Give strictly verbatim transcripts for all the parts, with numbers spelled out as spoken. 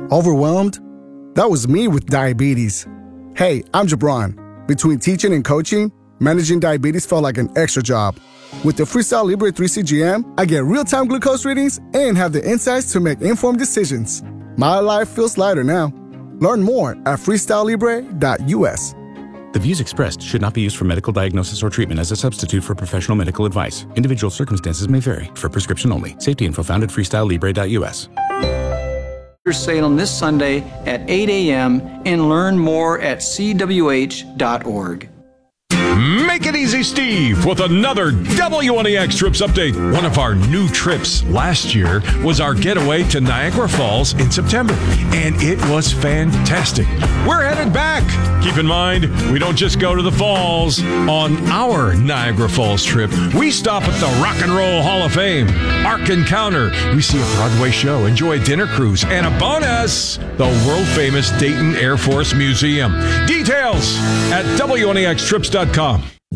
Overwhelmed? That was me with diabetes. Hey, I'm Jabron. Between teaching and coaching, managing diabetes felt like an extra job. With the Freestyle Libre three C G M, I get real-time glucose readings and have the insights to make informed decisions. My life feels lighter now. Learn more at freestyle libre dot u s. The views expressed should not be used for medical diagnosis or treatment as a substitute for professional medical advice. Individual circumstances may vary. For prescription only. Safety info found at freestyle libre dot u s. Salem this Sunday at eight a.m. and learn more at c w h dot org. Make it easy, Steve, with another W N E X Trips update. One of our new trips last year was our getaway to Niagara Falls in September, and it was fantastic. We're headed back. Keep in mind, we don't just go to the falls. On our Niagara Falls trip, we stop at the Rock and Roll Hall of Fame, Ark Encounter. We see a Broadway show, enjoy a dinner cruise, and a bonus, the world-famous Dayton Air Force Museum. Details at W N E X trips dot com.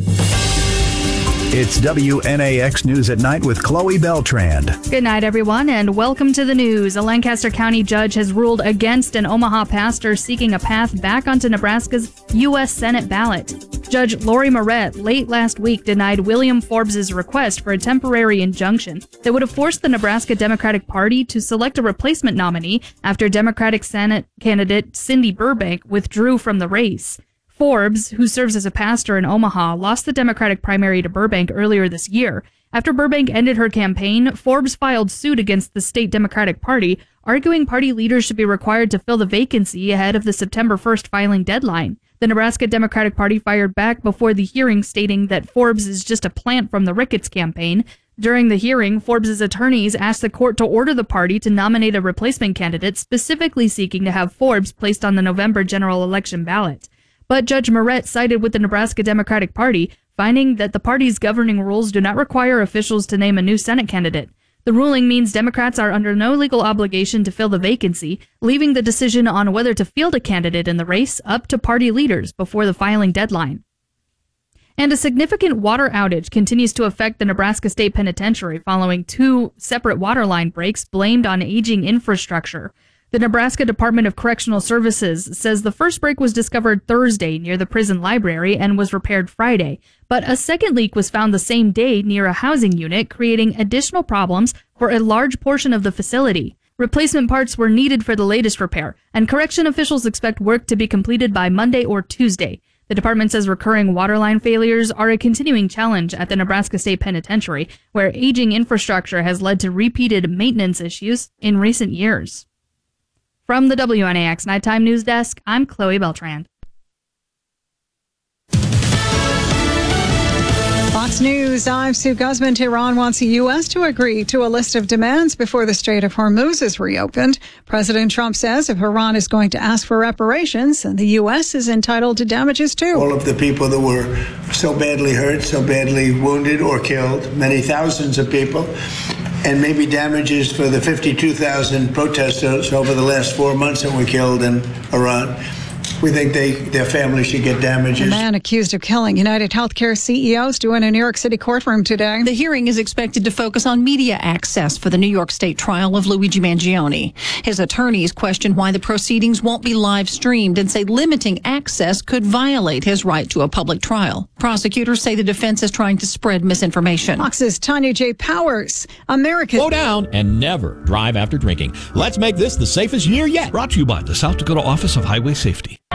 It's W N A X News at Night with Chloe Beltrand. Good night, everyone, and welcome to the news. A Lancaster County judge has ruled against an Omaha pastor seeking a path back onto Nebraska's U S Senate ballot. Judge Lori Moret late last week denied William Forbes' request for a temporary injunction that would have forced the Nebraska Democratic Party to select a replacement nominee after Democratic Senate candidate Cindy Burbank withdrew from the race. Forbes, who serves as a pastor in Omaha, lost the Democratic primary to Burbank earlier this year. After Burbank ended her campaign, Forbes filed suit against the state Democratic Party, arguing party leaders should be required to fill the vacancy ahead of the September first filing deadline. The Nebraska Democratic Party fired back before the hearing, stating that Forbes is just a plant from the Ricketts campaign. During the hearing, Forbes' attorneys asked the court to order the party to nominate a replacement candidate, specifically seeking to have Forbes placed on the November general election ballot. But Judge Moret sided with the Nebraska Democratic Party, finding that the party's governing rules do not require officials to name a new Senate candidate. The ruling means Democrats are under no legal obligation to fill the vacancy, leaving the decision on whether to field a candidate in the race up to party leaders before the filing deadline. And a significant water outage continues to affect the Nebraska State Penitentiary following two separate water line breaks blamed on aging infrastructure. The Nebraska Department of Correctional Services says the first break was discovered Thursday near the prison library and was repaired Friday, but a second leak was found the same day near a housing unit, creating additional problems for a large portion of the facility. Replacement parts were needed for the latest repair, and correction officials expect work to be completed by Monday or Tuesday. The department says recurring waterline failures are a continuing challenge at the Nebraska State Penitentiary, where aging infrastructure has led to repeated maintenance issues in recent years. From the W N A X Nighttime News Desk, I'm Chloe Beltrand. Fox News, I'm Sue Guzman. Tehran wants the U S to agree to a list of demands before the Strait of Hormuz is reopened. President Trump says if Iran is going to ask for reparations, then the U S is entitled to damages too. All of the people that were so badly hurt, so badly wounded or killed, many thousands of people, and maybe damages for the fifty-two thousand protesters over the last four months that were killed in Iran. We think they, their families should get damages. A man accused of killing United Healthcare C E Os due in a New York City courtroom today. The hearing is expected to focus on media access for the New York State trial of Luigi Mangione. His attorneys question why the proceedings won't be live streamed and say limiting access could violate his right to a public trial. Prosecutors say the defense is trying to spread misinformation. Fox's Tanya J. Powers. America. Slow down and never drive after drinking. Let's make this the safest year yet. Brought to you by the South Dakota Office of Highway Safety.